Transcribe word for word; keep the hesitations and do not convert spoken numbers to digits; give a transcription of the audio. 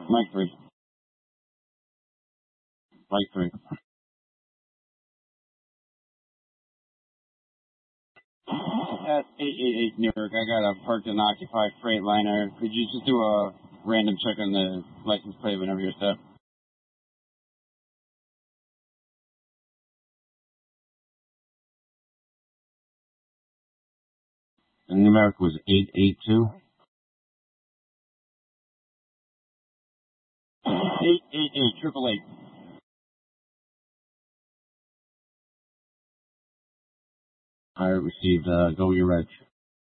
Mike three. Mike three. At eight eight eight Newark, I got a parked and occupied Freightliner. Could you just do a random check on the license plate whenever you're set? The numeric was eight eight two? eight eight eight, triple eight. I received, uh, go your reg.